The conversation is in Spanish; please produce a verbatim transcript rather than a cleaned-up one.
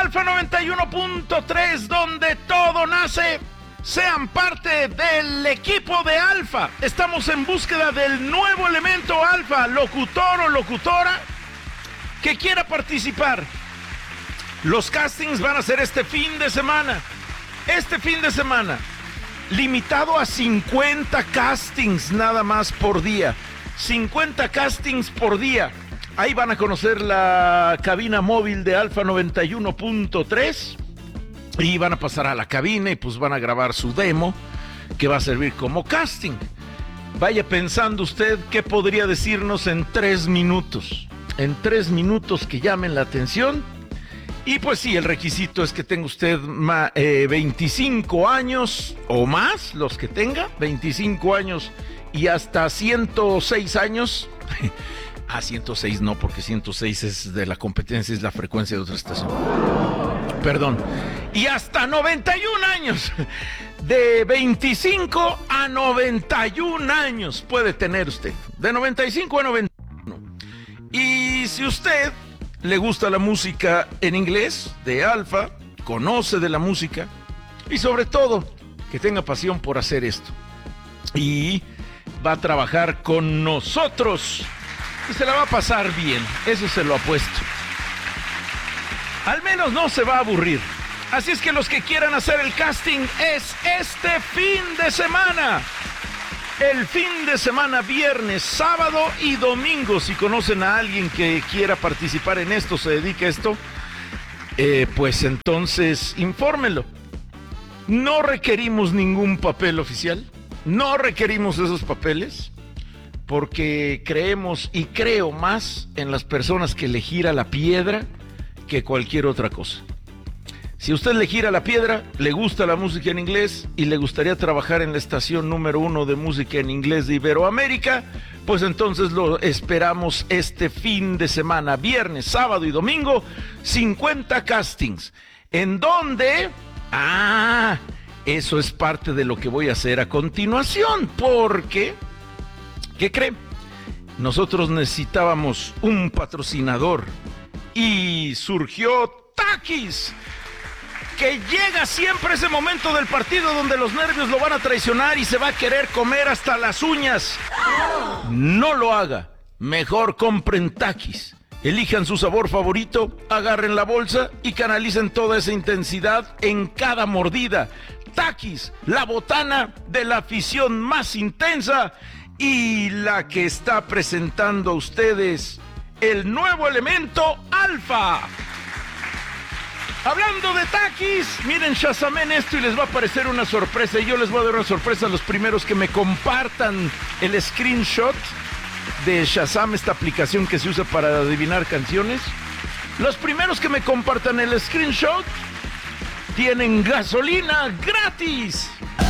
Alfa noventa y uno punto tres, donde todo nace. Sean parte del equipo de Alfa. Estamos en búsqueda del nuevo elemento Alfa, locutor o locutora que quiera participar. Los castings van a ser este fin de semana. Este fin de semana. Limitado a cincuenta castings nada más por día. cincuenta castings por día. Ahí van a conocer la cabina móvil de Alfa noventa y uno punto tres. Y van a pasar a la cabina y pues van a grabar su demo, que va a servir como casting. Vaya pensando usted qué podría decirnos en tres minutos. En tres minutos que llamen la atención. Y pues sí, el requisito es que tenga usted ma, eh, veinticinco años o más, los que tenga, veinticinco años y hasta ciento seis años. Ah, ciento seis no, porque ciento seis es de la competencia, es la frecuencia de otra estación. Perdón. Y hasta noventa y un años. De veinticinco a noventa y un años puede tener usted. De noventa y cinco a noventa y uno. Y si usted le gusta la música en inglés de Alfa, conoce de la música y sobre todo que tenga pasión por hacer esto y va a trabajar con nosotros y se la va a pasar bien, eso se lo apuesto. Al menos no se va a aburrir. Así es que los que quieran hacer el casting es este fin de semana. El fin de semana, viernes, sábado y domingo. Si conocen a alguien que quiera participar en esto, se dedique a esto, eh, pues entonces infórmenlo. No requerimos ningún papel oficial, no requerimos esos papeles, porque creemos y creo más en las personas que le gira la piedra que cualquier otra cosa. Si usted le gira la piedra, le gusta la música en inglés y le gustaría trabajar en la estación número uno de música en inglés de Iberoamérica, pues entonces lo esperamos este fin de semana, viernes, sábado y domingo, cincuenta castings. ¿En dónde? Ah, eso es parte de lo que voy a hacer a continuación, porque, ¿qué cree? Nosotros necesitábamos un patrocinador y surgió Takis. Que llega siempre ese momento del partido donde los nervios lo van a traicionar y se va a querer comer hasta las uñas. No lo haga. Mejor compren Takis. Elijan su sabor favorito, agarren la bolsa y canalicen toda esa intensidad en cada mordida. Takis, la botana de la afición más intensa y la que está presentando a ustedes el nuevo elemento Alfa. Hablando de Takis, miren, shazamen esto y les va a aparecer una sorpresa. Y yo les voy a dar una sorpresa a los primeros que me compartan el screenshot de Shazam, esta aplicación que se usa para adivinar canciones. Los primeros que me compartan el screenshot tienen gasolina gratis.